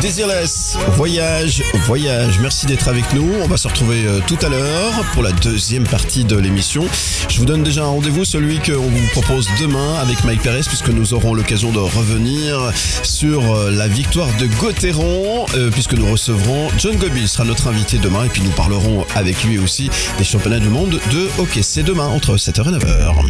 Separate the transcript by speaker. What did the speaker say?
Speaker 1: Désirless, voyage. Merci d'être avec nous. On va se retrouver tout à l'heure pour la deuxième partie de l'émission. Je vous donne déjà un rendez-vous, celui qu'on vous propose demain avec Mike Perez, puisque nous aurons l'occasion de revenir sur la victoire de Gauthieron, puisque nous recevrons John Gobi, sera notre invité demain, et puis nous parlerons avec lui aussi des championnats du monde de hockey. C'est demain entre 7h et 9h.